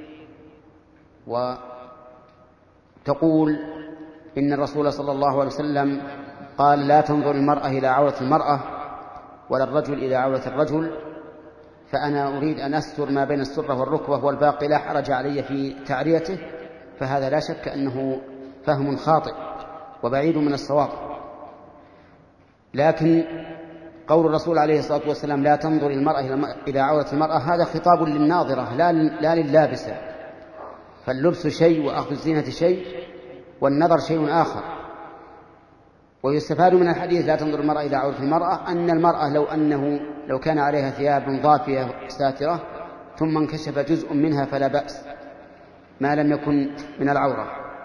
وتقول إن الرسول صلى الله عليه وسلم قال: لا تنظر المرأة إلى عورة المرأة ولا الرجل إلى عورة الرجل، فأنا أريد أن أستر ما بين السرة والركبة والباقي لا حرج علي في تعريته، فهذا لا شك أنه فهم خاطئ وبعيد من الصواب. لكن قول الرسول عليه الصلاة والسلام: لا تنظر المرأة إلى عورة المرأة، هذا خطاب للناظرة لا لللابسة، فاللبس شيء وأخذ الزينة شيء والنظر شيء آخر. ويستفاد من الحديث لا تنظر المرأة إلى عورة المرأة أن المرأة لو أنه لو كان عليها ثياب ضافية ساترة ثم انكشف جزء منها فلا بأس ما لم يكن من العورة.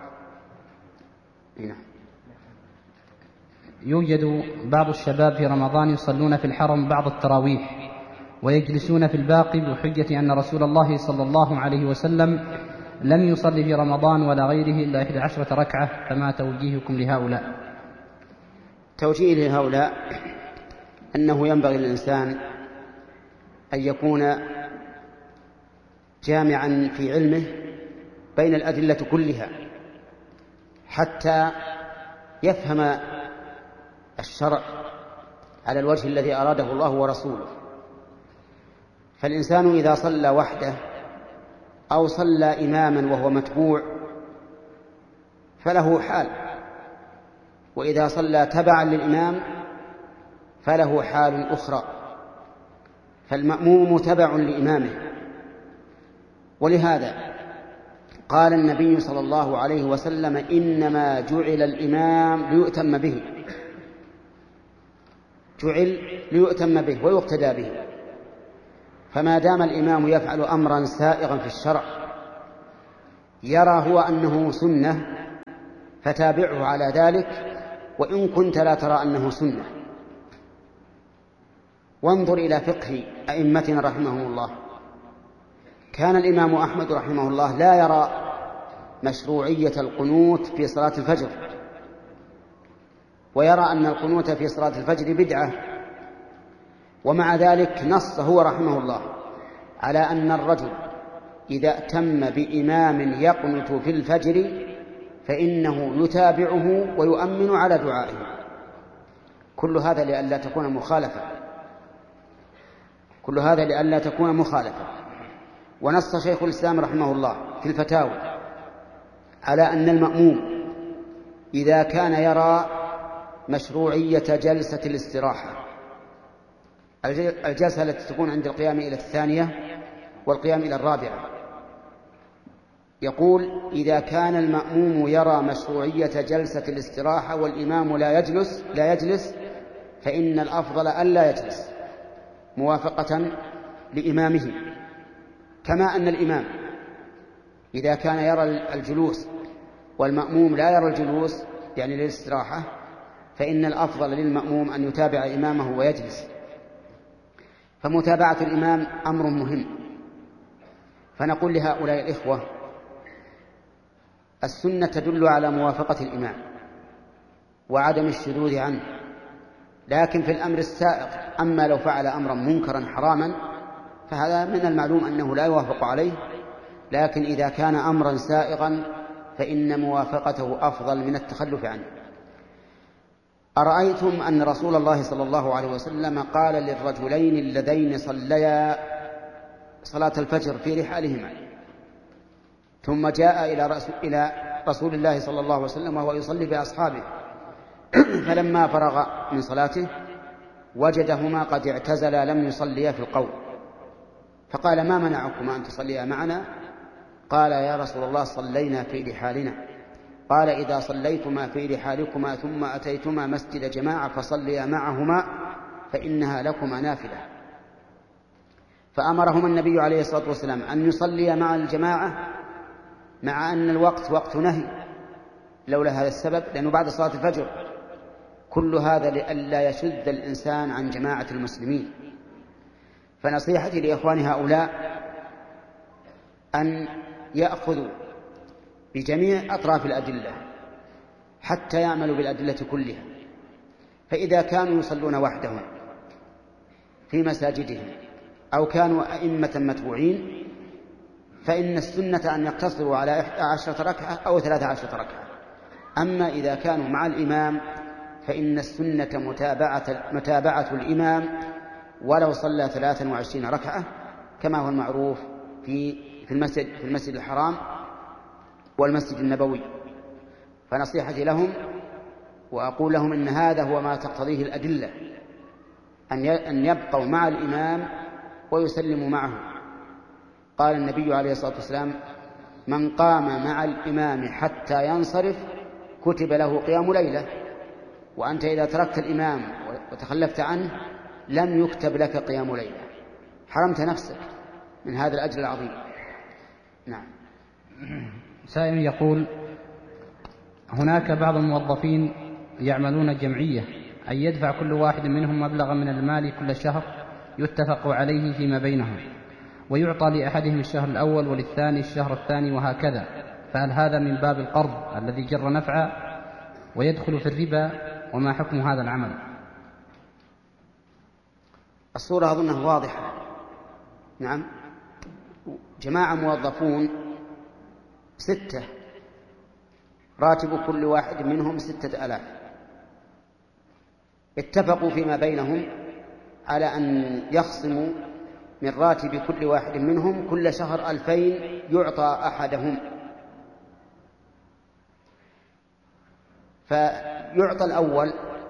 هنا. يوجد بعض الشباب في رمضان يصلون في الحرم بعض التراويح ويجلسون في الباقي بحجة أن رسول الله صلى الله عليه وسلم لم يصلي في رمضان ولا غيره إلا إحدى عشرة ركعة، فما توجيهكم لهؤلاء؟ توجيه لهؤلاء أنه ينبغي للإنسان أن يكون جامعا في علمه بين الأدلة كلها حتى يفهم الشرع على الوجه الذي أراده الله ورسوله. فالإنسان إذا صلى وحده أو صلى إماما وهو متبوع فله حال، وإذا صلى تبعا للإمام فله حال أخرى، فالمأموم تبع لإمامه. ولهذا قال النبي صلى الله عليه وسلم: إنما جعل الإمام ليؤتم به. جعل ليؤتم به ويقتدى به. فما دام الإمام يفعل أمرا سائغا في الشرع يرى هو أنه سنة فتابعه على ذلك وإن كنت لا ترى أنه سنة. وانظر إلى فقه أئمتنا رحمهم الله. كان الإمام أحمد رحمه الله لا يرى مشروعية القنوت في صلاة الفجر، ويرى أن القنوت في صلاة الفجر بدعة، ومع ذلك نص هو رحمه الله على أن الرجل إذا ائتم بإمام يقنت في الفجر فإنه يتابعه ويؤمن على دعائه. كل هذا لئلا تكون مخالفة كل هذا لئلا تكون مخالفة ونص شيخ الإسلام رحمه الله في الفتاوى على أن المأموم إذا كان يرى مشروعية جلسة الاستراحة، الجلسة التي تكون عند القيام إلى الثانية والقيام إلى الرابعة، يقول إذا كان المأموم يرى مشروعية جلسة الاستراحة والإمام لا يجلس لا يجلس فإن الأفضل ألا يجلس موافقة لإمامه. كما أن الإمام إذا كان يرى الجلوس والمأموم لا يرى الجلوس يعني للاستراحة فإن الأفضل للمأموم أن يتابع إمامه ويجلس. فمتابعة الإمام أمر مهم. فنقول لهؤلاء الإخوة السنة تدل على موافقة الإمام وعدم الشذوذ عنه، لكن في الأمر السائغ أما لو فعل أمرا منكرا حراما فهذا من المعلوم أنه لا يوافق عليه، لكن إذا كان أمرا سائغا فإن موافقته أفضل من التخلف عنه. أرأيتم أن رسول الله صلى الله عليه وسلم قال للرجلين اللذين صليا صلاة الفجر في رحالهما ثم جاء إلى رسول, إلى رسول الله صلى الله عليه وسلم وهو يصلي بأصحابه فلما فرغ من صلاته وجدهما قد اعتزلا لم يصليا في القوم، فقال ما منعكما أن تصليا معنا؟ قال يا رسول الله صلينا في رحالنا. قال إذا صليتما في رحالكما ثم أتيتما مسجد جماعة فصليا معهما فإنها لكما نافلة. فأمرهما النبي عليه الصلاة والسلام أن يصليا مع الجماعة مع أن الوقت وقت نهي لولا هذا السبب، لأنه بعد صلاة الفجر. كل هذا لئلا يشذ الإنسان عن جماعة المسلمين. فنصيحتي لإخوان هؤلاء أن يأخذوا بجميع أطراف الأدلة حتى يعملوا بالأدلة كلها. فإذا كانوا يصلون وحدهم في مساجدهم أو كانوا أئمة متبوعين فإن السنة أن يقتصروا على إحدى عشرة ركعة أو ثلاثة عشرة ركعة. أما إذا كانوا مع الإمام فإن السنة متابعة, متابعة الإمام ولو صلى ثلاثا وعشرين ركعة كما هو المعروف في في المسجد في المسجد الحرام والمسجد النبوي. فنصيحتي لهم وأقول لهم إن هذا هو ما تقتضيه الأدلة، أن يبقوا مع الإمام ويسلموا معه. قال النبي عليه الصلاة والسلام من قام مع الإمام حتى ينصرف كتب له قيام ليلة. وأنت إذا تركت الإمام وتخلفت عنه لم يكتب لك قيام ليلة، حرمت نفسك من هذا الأجر العظيم. نعم. سائل يقول هناك بعض الموظفين يعملون جمعية أن يدفع كل واحد منهم مبلغا من المال كل شهر يتفق عليه فيما بينهم، ويعطى لأحدهم الشهر الأول وللثاني الشهر الثاني وهكذا، فهل هذا من باب القرض الذي جر نفعا ويدخل في الربا؟ وما حكم هذا العمل؟ الصورة أظنها واضحة. نعم، جماعة موظفون ستة راتب كل واحد منهم ستة ألاف، اتفقوا فيما بينهم على أن يخصموا من راتب كل واحد منهم كل شهر ألفين يعطى أحدهم، فيعطى الأول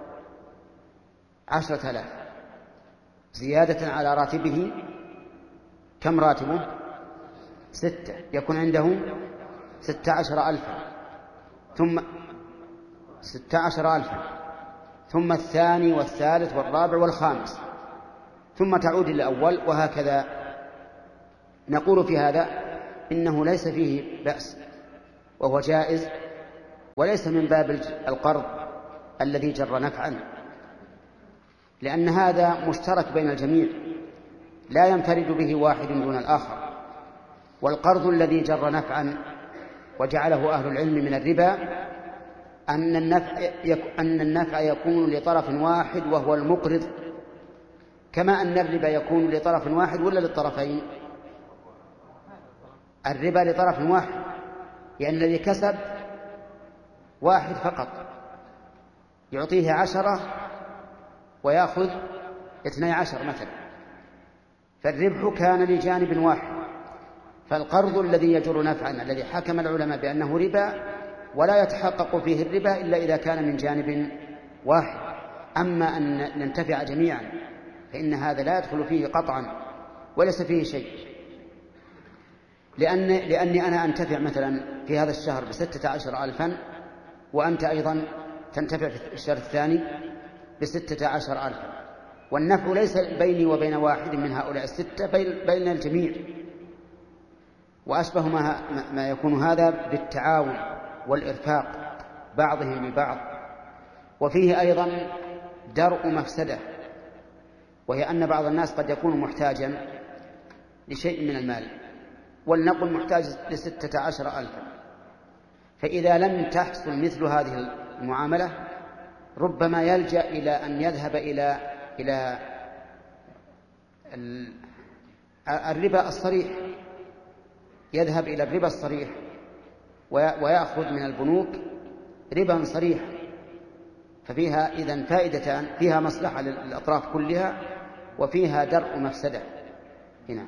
عشرة آلاف زيادة على راتبه. كم راتبه؟ ستة، يكون عنده ستة عشر ألفا، ثم ستة عشر ألفا ثم الثاني والثالث والرابع والخامس، ثم تعود إلى الأول، وهكذا. نقول في هذا إنه ليس فيه بأس وهو جائز، وليس من باب القرض الذي جر نفعا، لأن هذا مشترك بين الجميع لا ينفرد به واحد دون الآخر. والقرض الذي جر نفعا وجعله أهل العلم من الربا أن النفع, أن النفع يكون لطرف واحد وهو المقرض، كما أن الربا يكون لطرف واحد ولا للطرفين؟ الربا لطرف واحد، يعني الذي كسب واحد فقط يعطيه عشرة ويأخذ اثني عشر مثلا، فالربح كان لجانب واحد. فالقرض الذي يجر نفعا الذي حكم العلماء بأنه ربا ولا يتحقق فيه الربا إلا إذا كان من جانب واحد. أما أن ننتفع جميعا فإن هذا لا يدخل فيه قطعا وليس فيه شيء، لأن لأني أنا أنتفع مثلا في هذا الشهر بستة عشر ألفا، وأنت أيضا تنتفع في الشهر الثاني بستة عشر ألفا، والنفع ليس بيني وبين واحد من هؤلاء الستة، بين الجميع. وأشبه ما, ما يكون هذا بالتعاون والإرفاق بعضهم ببعض. وفيه أيضا درء مفسدة، وهي أن بعض الناس قد يكون محتاجا لشيء من المال، ولنقل محتاج لستة عشر ألفا، فإذا لم تحصل مثل هذه المعاملة ربما يلجأ إلى أن يذهب إلى إلى الربا الصريح، يذهب إلى الربا الصريح ويأخذ من البنوك ربا صريح. ففيها إذن فائدتان، فيها مصلحة للأطراف كلها وفيها درء مفسدة. هنا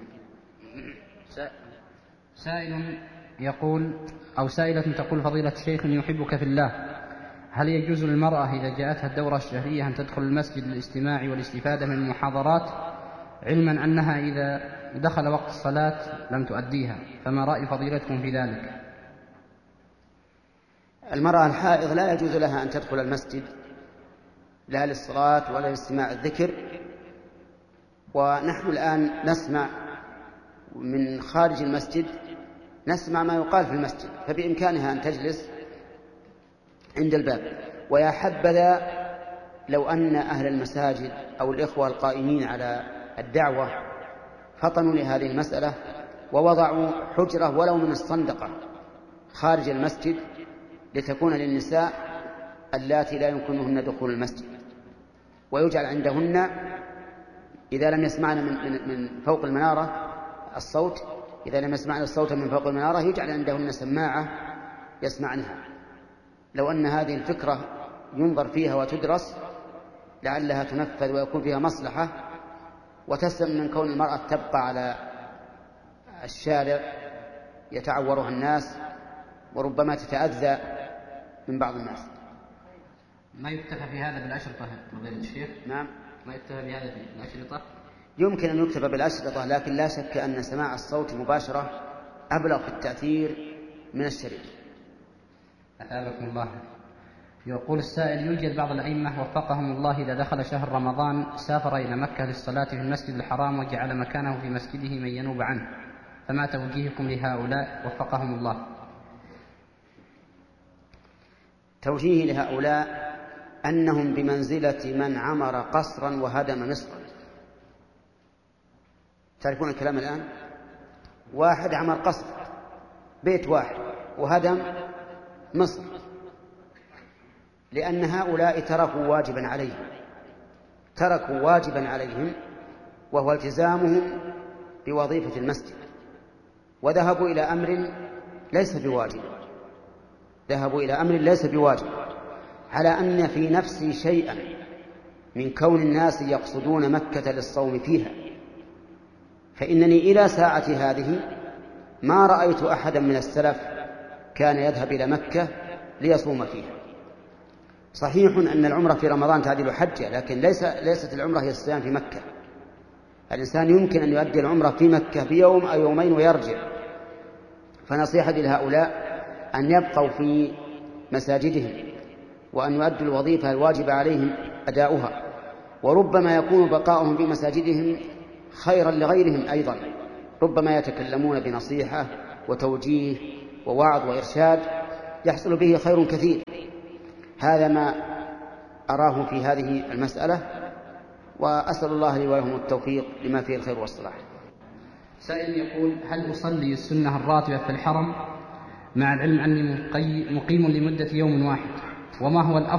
سائل يقول أو سائلة تقول: فضيلة الشيخ يحبك في الله، هل يجوز للمرأة إذا جاءتها الدورة الشهرية أن تدخل المسجد للاستماع والاستفادة من المحاضرات، علما أنها إذا دخل وقت الصلاة لم تؤديها؟ فما رأي فضيلتكم في ذلك؟ المرأة الحائض لا يجوز لها أن تدخل المسجد لا للصلاة ولا لاستماع الذكر، ونحن الآن نسمع من خارج المسجد، نسمع ما يقال في المسجد، فبإمكانها أن تجلس عند الباب. ويا حبذا لو أن أهل المساجد أو الإخوة القائمين على الدعوة فطنوا لهذه المسألة ووضعوا حجرة ولو من الصندقة خارج المسجد لتكون للنساء اللاتي لا يمكنهن دخول المسجد، ويجعل عندهن إذا لم يسمعن من, من فوق المنارة الصوت، إذا لم يسمعن الصوت من فوق المنارة يجعل عندهن سماعة يسمعنها. لو أن هذه الفكرة ينظر فيها وتدرس لعلها تنفذ ويكون فيها مصلحة، وتسلم من كون المرأة تبقى على الشارع يتعورها الناس وربما تتأذى من بعض الناس. ما يكتفى في هذا بالأشرطة فضيلة الشيخ؟ نعم، ما يكتفى بهذا بالأشرطة؟ يمكن أن يكتفى بالأشرطة، لكن لا شك أن سماع الصوت مباشرة أبلغ في التأثير من الشريط. أثابكم الله. يقول السائل: يوجد بعض الأئمة وفقهم الله إذا دخل شهر رمضان سافر إلى مكة للصلاة في المسجد الحرام وجعل مكانه في مسجده من ينوب عنه، فما توجيهكم لهؤلاء وفقهم الله؟ توجيه لهؤلاء أنهم بمنزلة من عمر قصرا وهدم مصرا. تعرفون الكلام الآن؟ واحد عمر قصر بيت واحد وهدم مصر، لأن هؤلاء تركوا واجبا عليهم تركوا واجبا عليهم وهو التزامهم بوظيفة المسجد، وذهبوا إلى أمر ليس بواجب ذهبوا إلى أمر ليس بواجب على أن في نفسي شيئا من كون الناس يقصدون مكة للصوم فيها، فإنني إلى ساعة هذه ما رأيت أحدا من السلف كان يذهب إلى مكة ليصوم فيها. صحيح أن العمرة في رمضان تعدل حجة، لكن ليس ليست العمرة هي الصيام في مكة. الإنسان يمكن أن يؤدي العمرة في مكة بيوم أو يومين ويرجع. فنصيحتي لهؤلاء أن يبقوا في مساجدهم وأن يؤدوا الوظيفة الواجبة عليهم أداؤها، وربما يكون بقاؤهم بمساجدهم خيرا لغيرهم أيضا، ربما يتكلمون بنصيحة وتوجيه ووعظ وإرشاد يحصل به خير كثير. هذا ما أراه في هذه المسألة، وأسأل الله لي ولهم التوفيق لما فيه الخير والصلاح. سائل يقول: هل أصلي السنة الراتبة في الحرم مع العلم أني مقيم لمدة يوم واحد، وما هو الأفضل